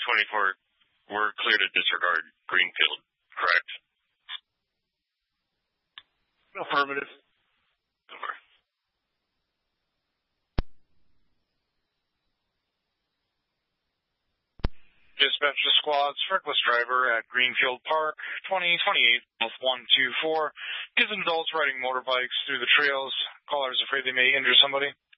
1024, we're clear to disregard Greenfield, correct? Affirmative. Over. Dispatch to squads, reckless driver at Greenfield Park, 2028, North 124. Kids and adults riding motorbikes through the trails. Callers afraid they may injure somebody.